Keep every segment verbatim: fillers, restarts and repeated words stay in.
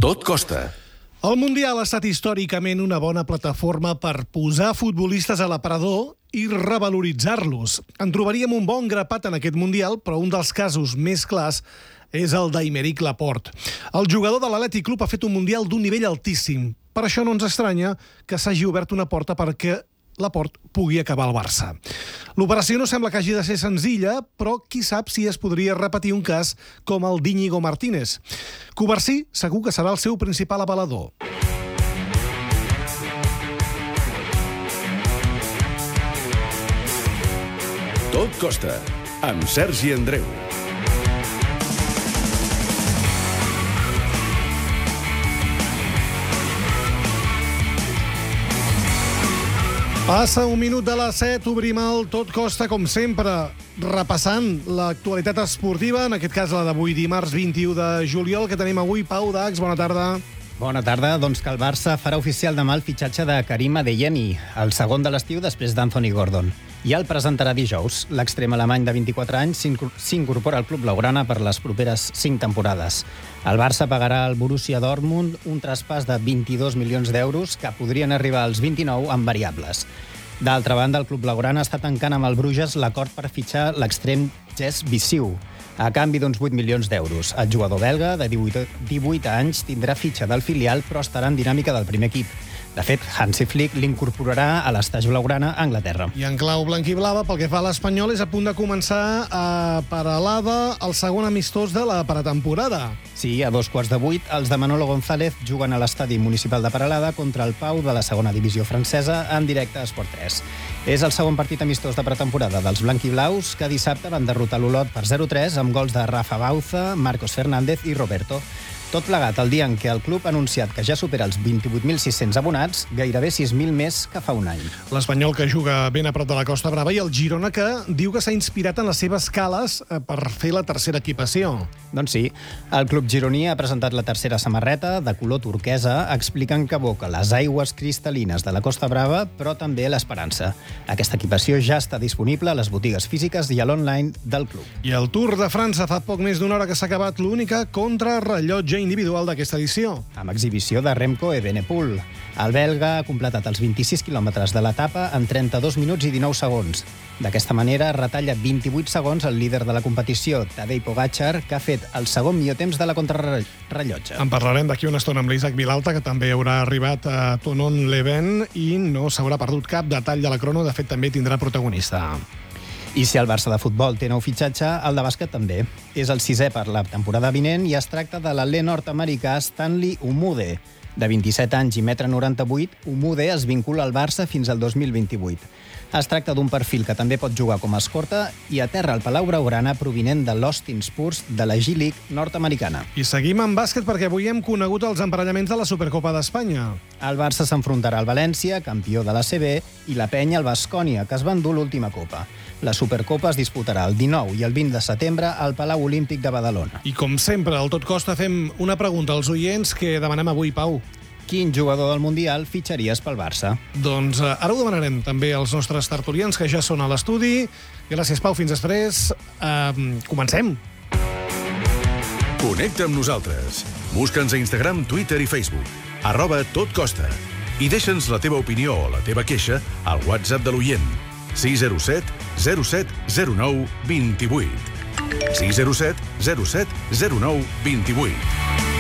Tot costa. El Mundial ha estat històricament una bona plataforma per posar futbolistes a l'aparador i revaloritzar-los. En trobaríem un bon grapat en aquest Mundial, però un dels casos més clars és el d'Aymeric Laporte. El jugador de l'Atlètic Club ha fet un Mundial d'un nivell altíssim. Per això no ens estranya que s'hagi obert una porta perquè Laporte pugui acabar al Barça. L'operació no sembla que hagi de ser senzilla, però qui sap si es podria repetir un cas com el d'Íñigo Martínez. Covarsí segur que serà el seu principal avalador. Tot costa, amb Sergi Andreu. Passa un minut de les set, obrim el Tot Costa, com sempre, repassant l'actualitat esportiva, en aquest cas la d'avui, dimarts vint-i-u de juliol, que tenim avui. Pau Dax, bona tarda. Bona tarda. Doncs que el Barça farà oficial demà el fitxatge de Karim Adeyemi, el segon de l'estiu després d'Anthony Gordon. I el presentarà dijous. L'extrem alemany de vint-i-quatre anys s'incorpora al club blaugrana per les properes cinc temporades. El Barça pagarà al Borussia Dortmund un traspàs de vint-i-dos milions d'euros que podrien arribar als vint-i-nou amb variables. D'altra banda, el club blaugrana està tancant amb el Bruges l'acord per fitxar l'extrem Jess Visiu, a canvi d'uns vuit milions d'euros. El jugador belga, de divuit anys, tindrà fitxa del filial, però estarà en dinàmica del primer equip. De fet, Hansi Flick l'incorporarà a l'estaix blaugrana a Anglaterra. I en clau blanquiblava, pel que fa a l'Espanyol, és a punt de començar a Peralada el segon amistós de la pretemporada. Sí, a dos quarts de vuit, els de Manolo González juguen a l'estadi municipal de Peralada contra el Pau de la segona divisió francesa en directe a Esport tres. És el segon partit amistós de pretemporada dels blanquiblaus, que dissabte van derrotar l'Olot per zero tres amb gols de Rafa Bauza, Marcos Fernández i Roberto. Tot plegat el dia en què el club ha anunciat que ja supera els vint-i-vuit mil sis-cents abonats, gairebé sis mil més que fa un any. L'Espanyol, que juga ben a prop de la Costa Brava, i el Girona, que diu que s'ha inspirat en les seves cales per fer la tercera equipació. Doncs sí, el club gironí ha presentat la tercera samarreta de color turquesa, explicant que evoca les aigües cristal·lines de la Costa Brava, però també l'esperança. Aquesta equipació ja està disponible a les botigues físiques i a l'online del club. I el Tour de França, fa poc més d'una hora que s'ha acabat l'única contrarrellotge individual d'aquesta edició. Amb exhibició de Remco Evenepoel. El belga ha completat els vint-i-sis quilòmetres de l'etapa en trenta-dos minuts i dinou segons. D'aquesta manera retalla vint-i-vuit segons el líder de la competició, Tadej Pogačar, que ha fet el segon millor temps de la contrarrellotge. En parlarem d'aquí una estona amb l'Isaac Vilalta, que també haurà arribat a Thonon-les-Bains i no s'haurà perdut cap detall de la crono. De fet, també tindrà protagonista. I si el Barça de futbol té nou fitxatge, el de bàsquet també. És el sisè per la temporada vinent i es tracta de l'alè nord-americà Stanley Umude. De vint-i-set anys i un coma noranta-vuit metres, Umude es vincula al Barça fins al dos mil vint-i-vuit. Es tracta d'un perfil que també pot jugar com a escorta i aterra al Palau Blaugrana provinent de l'Austin Spurs de la G-League nord-americana. I seguim amb bàsquet perquè avui hem conegut els emparellaments de la Supercopa d'Espanya. El Barça s'enfrontarà al València, campió de l'A C B, i la Penya al Baskonia, que es va endur l'última copa. La Supercopa es disputarà el dinou i el vint de setembre al Palau Olímpic de Badalona. I com sempre, al Tot Costa fem una pregunta als oients que demanem avui, Pau. Quin jugador del Mundial fitxaries pel Barça? Doncs eh, ara ho demanarem també als nostres tertulians, que ja són a l'estudi. Gràcies, Pau, fins després. Uh, comencem. Connecta amb nosaltres. Busca'ns a Instagram, Twitter i Facebook. Arroba Tot Costa. I deixa'ns la teva opinió o la teva queixa al WhatsApp de l'oient. sis zero set zero set zero nou dos vuit. sis zero set zero set zero nou dos vuit.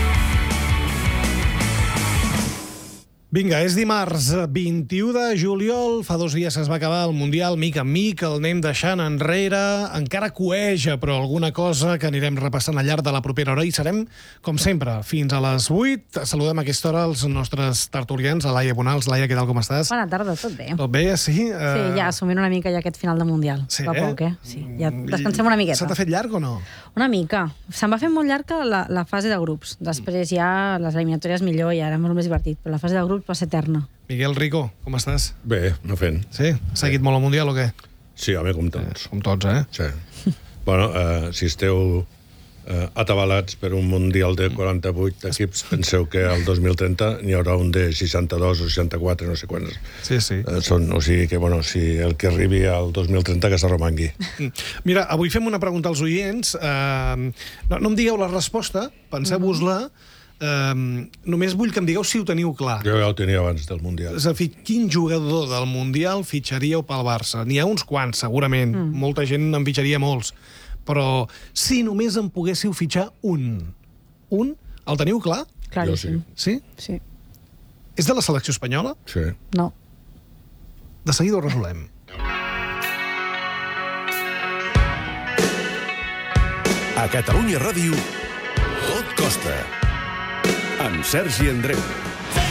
Vinga, és dimarts vint-i-u de juliol, fa dos dies es va acabar el Mundial, mica en mica, el anem deixant enrere, encara cueja, però alguna cosa que anirem repassant al llarg de la propera hora, i serem, com sempre, fins a les vuit. Saludem a aquesta hora els nostres tertulians, a Laia Bonals. Laia, què tal, com estàs? Bona tarda, tot bé. Tot bé, sí? Uh... Sí, ja assumint una mica ja aquest final de Mundial. Sí, va eh? poc, eh? Sí, ja descansem una miqueta. Se t'ha fet llarg o no? Una mica. Se'n va fer molt llarga la, la fase de grups. Després ja les eliminatòries millor i ara és molt més divertit, però la fase de grups va ser eterna. Miguel Rico, com estàs? Bé, no fent. Sí? Has seguit molt el Mundial o què? Sí, home, com tots. Com tots, eh? Sí. Bueno, eh, si esteu eh, atabalats per un Mundial de quaranta-vuit equips, penseu que el dos mil trenta n'hi haurà un de seixanta-dos o seixanta-quatre, no sé quants. Sí, sí. Eh, són, o sigui que, bueno, si el que arribi al dos mil trenta que s'arromangui. Mira, avui fem una pregunta als oients. Eh, no, no em digueu la resposta, penseu-vos-la. Um, només vull que em digueu si ho teniu clar. Jo ja ho tenia abans del Mundial. És a dir, quin jugador del Mundial fitxaríeu pel Barça? N'hi ha uns quants, segurament. Mm. Molta gent en fitxaria molts. Però si només en poguéssiu fitxar un, un, el teniu clar? Claríssim. Sí? Sí. És de la selecció espanyola? Sí. No. De seguida ho resolem. A Catalunya Ràdio, Tot Costa, amb Sergi Andreu.